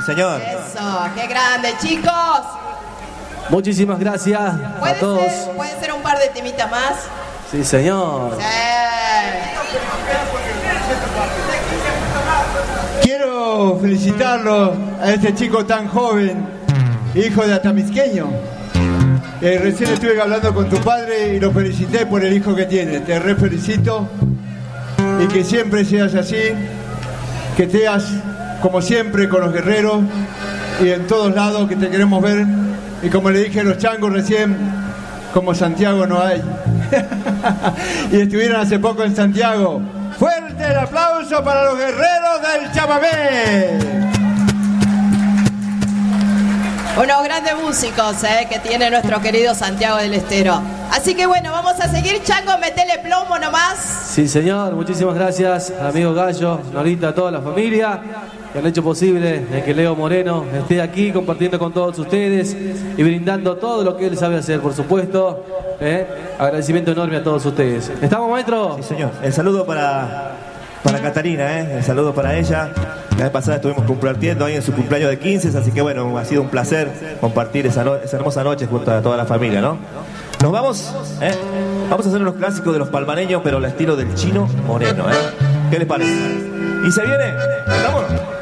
señor. Eso, qué grande, chicos. Muchísimas gracias a todos. ¿Puede ser un par de temitas más? Sí, señor. Sí. Quiero felicitarlo a este chico tan joven, hijo de atamisqueño. Recién estuve hablando con tu padre y lo felicité por el hijo que tiene. Te re felicito y que siempre seas así, que seas como siempre con los guerreros y en todos lados, que te queremos ver. Y como le dije a los changos recién, como Santiago no hay. Y estuvieron hace poco en Santiago. ¡Fuerte el aplauso para los guerreros del chamamé! Unos grandes músicos que tiene nuestro querido Santiago del Estero. Así que bueno, vamos a seguir, Chango, metele plomo nomás. Sí, señor. Muchísimas gracias, amigo Gallo, Norita, a toda la familia que han hecho posible que Leo Moreno esté aquí compartiendo con todos ustedes y brindando todo lo que él sabe hacer, por supuesto. Agradecimiento enorme a todos ustedes. ¿Estamos, maestro? Sí, señor. El saludo para Catarina, el saludo para ella. La vez pasada estuvimos compartiendo ahí en su cumpleaños de 15, así que bueno, ha sido un placer compartir esa hermosa noche junto a toda la familia, ¿no? Nos vamos, vamos a hacer unos clásicos de los palmareños, pero al estilo del Chino Moreno, ¿qué les parece? Y se viene, ¿estamos?